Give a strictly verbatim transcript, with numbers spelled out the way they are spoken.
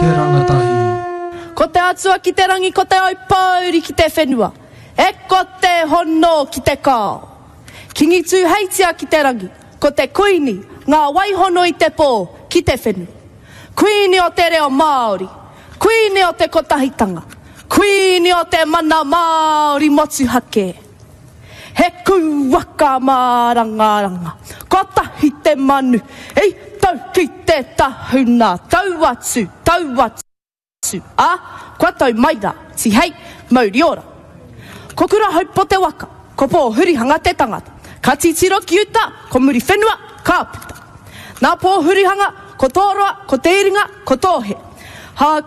te rangatahi. Ko te atua ki te rangi, ko te oipauri ki te whenua. E ko te hono ki te kao. Ki ngi tū heitia ki te rangi, ko te kuini, ngā waihono i te pō ki te whenua. Kuini o te reo Māori, kuini o te kotahitanga, kuini o te mana Māori motu hake. He kuwaka mārangaranga, kotahi te manu, ei tau ki te tahuna, tau atu, tau atu. A, kua tau maira, ti hei, mauri ora. Ko kura haupo te waka, ko pō hurihanga te tangata. Ka titiro ki uta, ko muri whenua, ka puta. Nā pō hurihanga, ko tōroa, ko te iringa, ko tōhe. Ha